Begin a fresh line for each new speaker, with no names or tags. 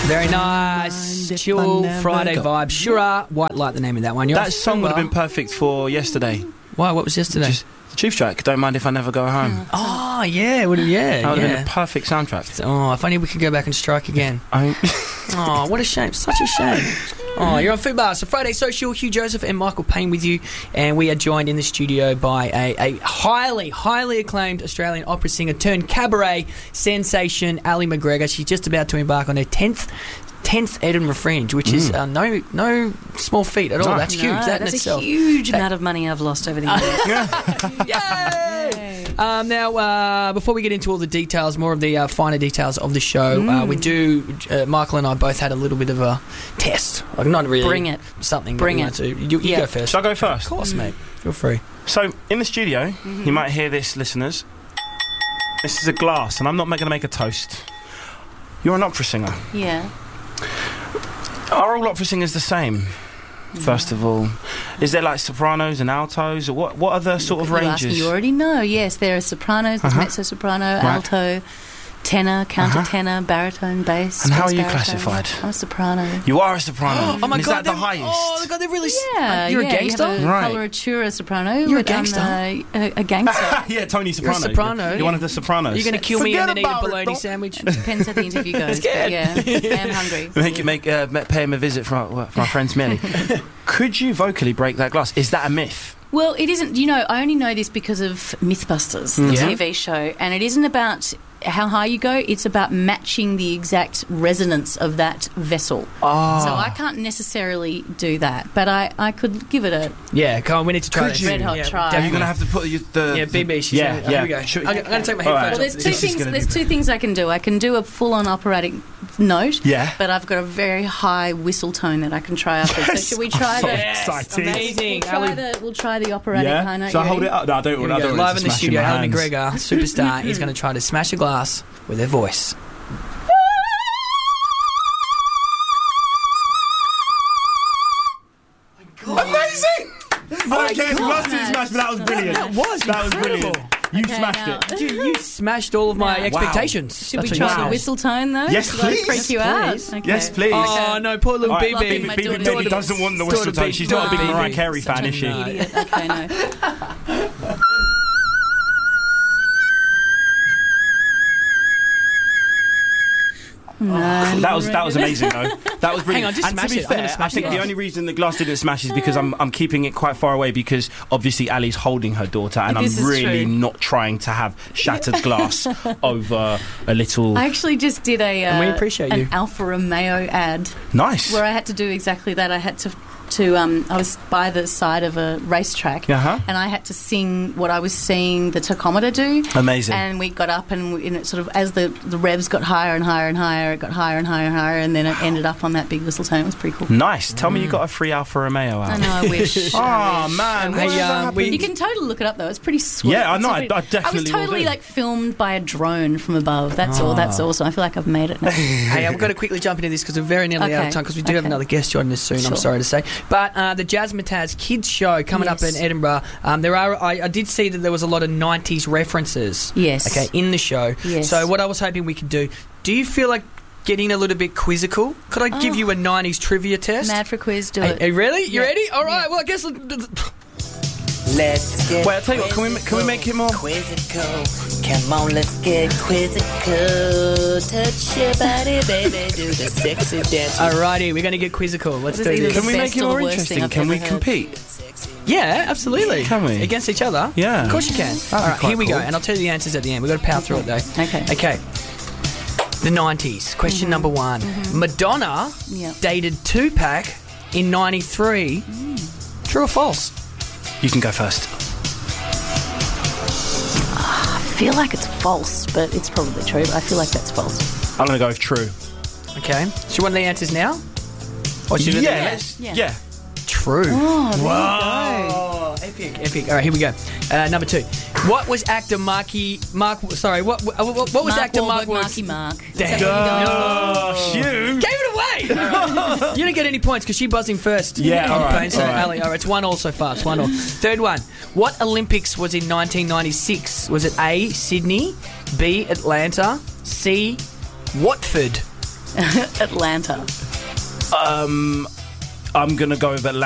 Very nice. Chill Friday vibe. Shura, White Light, the name of that one.
That song would have been perfect for yesterday.
Why? What was yesterday?
Just the Tube Strike. Don't mind if I never go home.
Oh, yeah. That would have been
a perfect soundtrack.
Oh, if only we could go back and strike again. Oh, what a shame. Such a shame. Oh, you're on Fubar. So Friday Social, Hugh Joseph and Michael Payne with you. And we are joined in the studio by a highly, highly acclaimed Australian opera singer turned cabaret sensation, Ali McGregor. She's just about to embark on her 10th Edinburgh Fringe, which is no small feat at all.
No.
That's huge.
That's a huge amount of money I've lost over the years.
Yay! Now, before we get into all the details, more of the finer details of the show, we do. Michael and I both had a little bit of a test. Like, not really.
Bring it.
Something.
Bring it.
You go first.
Shall I go first?
Of course, mate. Feel free.
So, in the studio, you might hear this, listeners. This is a glass, and I'm not going to make a toast. You're an opera singer.
Yeah.
Are all opera singers the same? First of all, is there like sopranos and altos, or what are the sort of ranges?
You already know. Yes, there are sopranos, there's mezzo-soprano, alto, tenor, countertenor, baritone, bass.
And how are you
baritone.
classified?
I'm a soprano.
You are a soprano.
Oh my
is
God!
that the highest?
Oh God, they're really.
Yeah,
you're a gangster,
you have a
right?
coloratura soprano.
You're a gangster.
A gangster.
Yeah, Tony Soprano.
You're a soprano.
You're one of the sopranos.
You're going to kill me and then eat a
about it,
bologna
Doc.
sandwich.
It depends how the interview goes. But yeah, I am hungry.
Pay him a visit for my friend Smelly. Could you vocally break that glass? Is that a myth?
Well, it isn't. You know, I only know this because of Mythbusters, the TV show, and it isn't about how high you go. It's about matching the exact resonance of that vessel.
Oh.
So I can't necessarily do that, but I could give it a
come on, we need to try
Could
this.
you? Red hot try.
You're going to have to put the
BB.
Here
we go. I'm going to take my
All
headphones
right.
off.
Well, there's two things I can do. I can do a full-on operatic note, but I've got a very high whistle tone that I can try after. So should we try
exciting.
Amazing.
We'll try the operatic high note.
So I hold it up? No, I don't want to
Live in the
smash
studio,
in my
Ali
hands.
McGregor, superstar, is going to try to smash a glass with her voice.
Amazing! I don't care if glass didn't smash, but that was brilliant.
That was brilliant.
You
Okay,
smashed
now-
it.
Dude, you smashed all of my expectations.
Should we
That's
try
what
the
you
whistle tone though?
Yes,
Should I
please.
freak you
Yes,
out? Okay.
Yes, please.
Oh, no, poor little
All right,
Loving
BB.
my
BB
daughter's
maybe doesn't want the whistle
daughter
tone. She's not a big
BB.
Mariah Carey
Such
fan,
an
is she?
idiot. Okay, no.
That was amazing though. That was brilliant.
Hang on, just
and
smash
to be
it. I'm gonna
fair,
smash
I think
the
the
glass.
only reason the glass didn't smash is because I'm keeping it quite far away because obviously Ali's holding her daughter and
This
I'm
is
really
true.
not trying to have shattered glass over a little.
I actually just did
And we appreciate you.
an Alfa Romeo ad
Nice.
where I had to do exactly that. I had to I was by the side of a racetrack and I had to sing what I was seeing the tachometer do.
Amazing.
And we got up and it sort of, as the revs got higher and higher and higher, it got higher and higher and higher, and then it ended up on that big whistle tone. It was pretty cool.
Nice. Tell me you got a free Alfa Romeo out.
I know, I wish.
Oh man,
Hey,
whatever happened?
You can totally look it up though. It's pretty sweet.
Yeah, I know,
It's
I definitely
I was totally
will do.
like filmed by a drone from above. That's all. That's awesome. I feel like I've made it now.
Hey, I've got to quickly jump into this because we're very nearly out of
Okay.
time because we do have
Okay.
another guest joining us soon, I'm
Sure.
sorry to say. But the Jazzmatazz Kids Show coming up
Yes.
in Edinburgh, I did see that there was a lot of 90s references
Yes.
in the show.
Yes.
So what I was hoping we could do you feel like getting a little bit quizzical? Could I give you a 90s trivia test?
Mad for a quiz. Do
Hey,
it.
hey, really? You
Yeah.
ready? All right,
Yeah.
well, I guess...
Let's get
Wait, I'll tell you what, can we make it more?
quizzical? Come on, let's get quizzical. Touch your body, baby, do the sexy dance.
Alrighty, we're going to get quizzical. Let's
This
do
is either
this.
Can we
best
make it
or the
more
worst
interesting?
thing I've
Can we
ever heard.
compete?
Yeah, absolutely.
Can we?
Against each other?
Yeah.
Of course you can.
be
All right,
quite
here we go.
cool.
And I'll tell you the answers at the end. We've got to power through it, though.
Okay.
Okay. The 90s. Question number one. Madonna
Yeah.
dated Tupac in 93. True or false?
You can go first.
I feel like it's false, but it's probably true. But I feel like that's false.
I'm going to go with true.
Okay. So you want the answers now? Or should we do
Yeah,
that?
let's-
Yeah.
yeah.
True.
Oh, there
Oh, epic. All right, here we go. Number two. What was actor What was actor Mark
Wahlberg,
Wahlberg's...
Marky Mark.
Damn.
Oh, shoot.
Gave it away! You don't get any points because she buzzing first.
Yeah, all right,
So,
all right.
Ali, all right, it's 1-1 so far. It's 1-1. Third one. What Olympics was in 1996? Was it A, Sydney, B, Atlanta, C, Watford?
Atlanta.
I'm going to go with Atlanta.